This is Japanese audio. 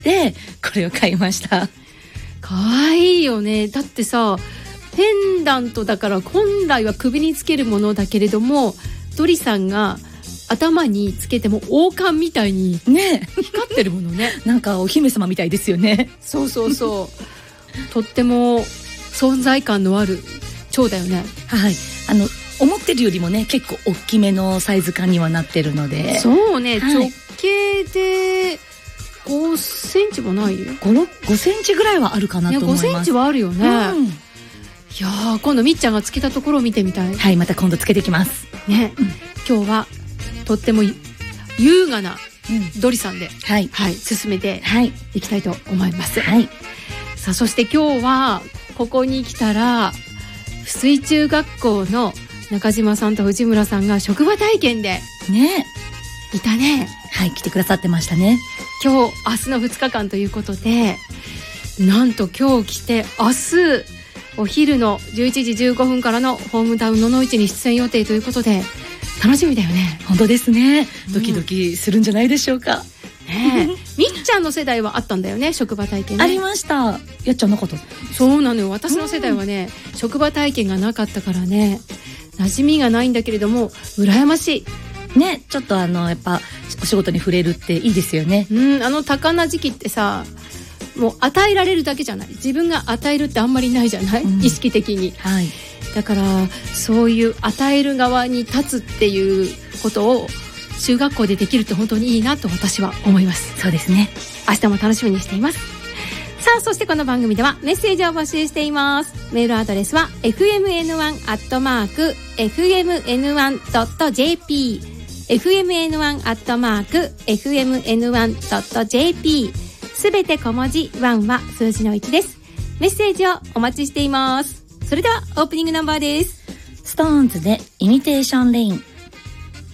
でこれを買いました。 かわいいよね。だってさ、ペンダントだから本来は首につけるものだけれども、ドリさんが頭につけても王冠みたいにね光ってるものね。 なんかお姫様みたいですよね。 そうそうそうとっても存在感のある蝶だよね。 はい、思ってるよりもね結構大きめのサイズ感にはなってるので。 そうね、 はい、 直径で5センチもないよ。 5センチぐらいはあるかなと思います。 5センチはあるよね、 うん、 いやー、今度みっちゃんがつけたところを見てみたい。 はい、また今度つけてきますね、今日はとっても優雅なドリさんで、 はいはい、進めてはいいきたいと思います、 はい、 さあそして今日はここに来たら水中学校の中島さんと藤村さんが職場体験でねいたね。 はい、来てくださってましたね。 今日明日の2日間ということで、なんと今日来て明日お昼の11時15分からのホームタウンのの市に出演予定ということで楽しみだよね。 本当ですね、ドキドキするんじゃないでしょうか、 ねみっちゃんの世代はあったんだよね、職場体験ね。 ありました。やっちゃんなかった。 そうなのよ、私の世代はね、職場体験がなかったからね、馴染みがないんだけれども羨ましいね。ちょっとやっぱお仕事に触れるっていいですよね。 多感な時期ってさ、もう与えられるだけじゃない、自分が与えるってあんまりないじゃない、意識的に、はい、だからそういう与える側に立つっていうことを中学校でできるって本当にいいなと私は思います。 そうですね、 明日も楽しみにしています。さあそしてこの番組ではメッセージを募集しています。メールアドレスは fmn1@fmn1.jp fmn1@fmn1.jp すべて小文字、1は数字の1です。メッセージをお待ちしています。それではオープニングナンバーです。 ストーンズでイミテーションレイン。